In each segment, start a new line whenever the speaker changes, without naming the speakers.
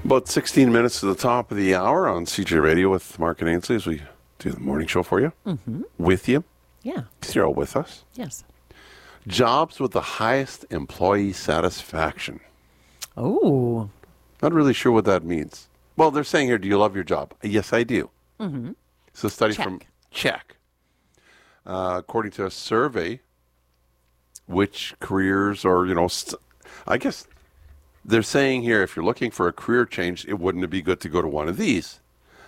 About 16 minutes to the top of the hour on CJ Radio with Mark and Ainsley as we do the morning show for you.
Mm-hmm.
With you.
Yeah.
Because you're all with us.
Yes.
Jobs with the highest employee satisfaction.
Oh.
Not really sure what that means. Well, they're saying here, do you love your job? Yes, I do.
Mm-hmm.
So study
Check.
from Check. According to a survey, which careers or, I guess they're saying here, if you're looking for a career change, wouldn't it be good to go to one of these?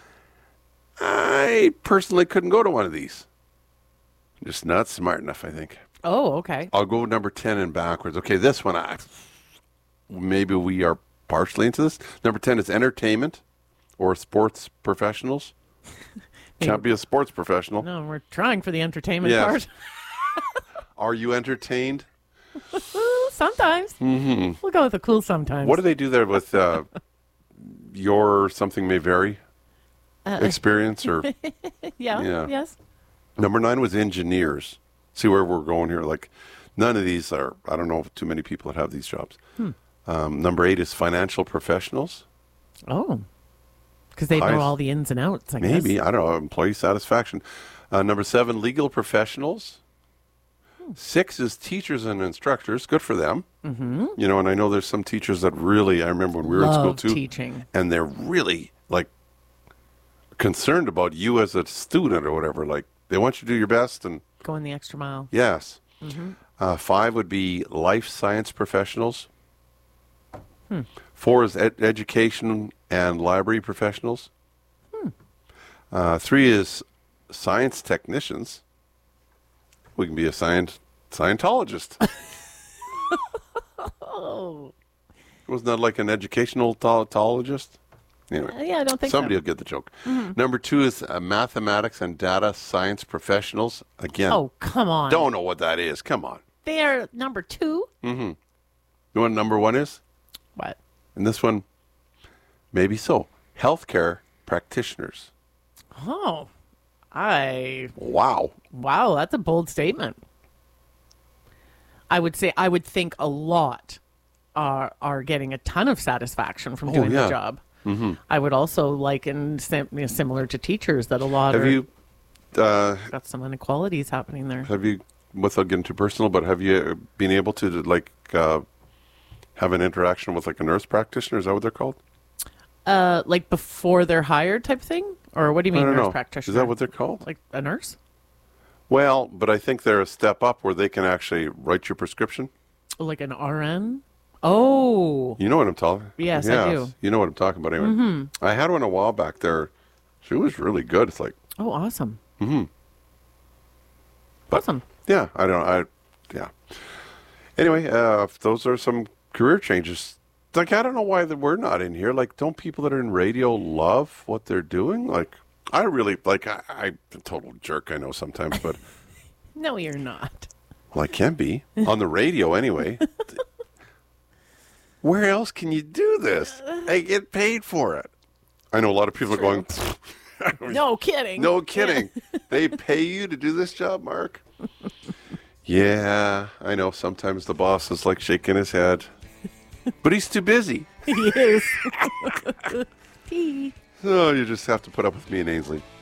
I personally couldn't go to one of these. Just not smart enough, I think.
Oh, okay.
I'll go number 10 and backwards. Okay, this one, maybe we are partially into this. Number 10 is entertainment or sports professionals. Can't be a sports professional.
No, we're trying for the entertainment
Yes.
part.
Are you entertained?
Sometimes.
Mm-hmm.
We'll go with the cool sometimes.
What do they do there with your something may vary experience? Or
Yeah. Yes.
Number 9 was engineers. See where we're going here. Like, none of these are, I don't know too many people that have these jobs. Number 8 is financial professionals.
Oh. Because they know all the ins and outs, I guess.
Maybe. I don't know. Employee satisfaction. Number 7, legal professionals. 6 is teachers and instructors. Good for them.
Mm-hmm.
And I know there's some teachers that really, I remember when we were in school too.
Teaching.
And they're really, concerned about you as a student or whatever. Like, they want you to do your best and...
Going the extra mile.
Yes.
Mm-hmm.
5 would be life science professionals. 4 is education and library professionals. 3 is science technicians. We can be a Scientologist.
Oh.
Wasn't that like an educational Scientologist? Anyway,
Yeah, I don't think
somebody
so.
will get the joke. Number 2 is mathematics and data science professionals. Again,
Oh, come on.
don't know what that is. Come on.
They are number 2?
You know what number 1 is?
What?
And this one, maybe so. Healthcare practitioners.
Oh.
Wow.
Wow, that's a bold statement. I would think a lot are getting a ton of satisfaction from doing
yeah.
the job. Mm-hmm. I would also liken similar to teachers that a lot got some inequalities happening there.
Have you, without getting too personal, but have you been able to have an interaction with a nurse practitioner? Is that what they're called?
Like before they're hired type thing? Or what do you mean,
I don't
nurse
know.
practitioner?
Is that what they're called?
Like a nurse?
Well, but I think they're a step up where they can actually write your prescription.
Like an RN? Oh.
You know what I'm talking?
Yes, I do.
You know what I'm talking about. Anyway, I had one a while back there. She was really good. It's like,
Oh, awesome.
but,
Awesome.
yeah, yeah. Anyway, if those are some career changes. I don't know why we're not in here. Don't people that are in radio love what they're doing? I really, I'm a total jerk, I know sometimes, but...
No, you're not.
Well, I can be. On the radio, anyway. Where else can you do this? I get paid for it. I know a lot of people are going...
No kidding.
No kidding. They pay you to do this job, Mark? Yeah, I know. Sometimes the boss is shaking his head. But he's too busy.
He is. Pee.
So you just have to put up with me and Ainsley.